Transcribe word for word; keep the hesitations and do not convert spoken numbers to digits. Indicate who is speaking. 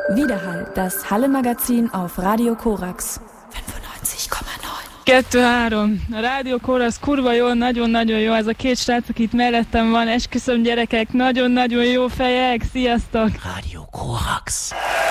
Speaker 1: Widerhall, das Halle-Magazin auf Radio Korax. fünfundneunzig Komma neun.
Speaker 2: Kettő, három. A Rádió Korax kurva jó, nagyon-nagyon jó. Ez a két srác, aki itt mellettem van. Esküszöm, gyerekek, nagyon-nagyon jó fejek. Sziasztok!
Speaker 3: Rádió Korax.